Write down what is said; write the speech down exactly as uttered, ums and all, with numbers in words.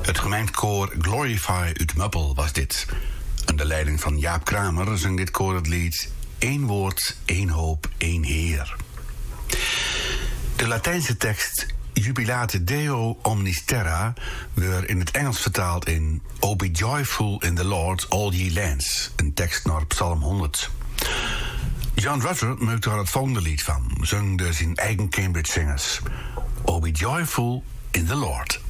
Het gemengd koor Glorify uit Muppel was dit. Onder leiding van Jaap Kramer zong dit koor het lied Eén woord, één hoop, één Heer. De Latijnse tekst Jubilate Deo omnis terra werd in het Engels vertaald in O be joyful in the Lord all ye lands, een tekst naar Psalm honderd. John Rutter maakte er het volgende lied van, zong door zijn eigen Cambridge zingers. O be joyful in the Lord.